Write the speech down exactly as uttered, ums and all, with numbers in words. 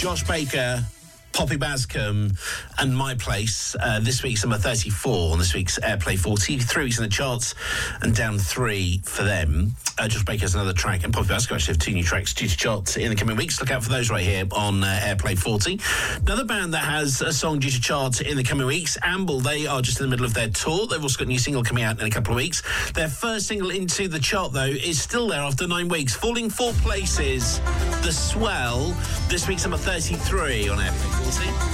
Josh Baker, Poppy Bascom and My Place. Uh, this week's number thirty-four on this week's Airplay forty. Three weeks in the charts and down three for them. Uh, Josh Baker has another track and Poppy Bascom actually have two new tracks due to charts in the coming weeks. Look out for those right here on uh, Airplay forty. Another band that has a song due to charts in the coming weeks, Amble. They are just in the middle of their tour. They've also got a new single coming out in a couple of weeks. Their first single into the chart, though, is still there after nine weeks. Falling four places, The Swell. This week's number thirty-three on Airplay forty.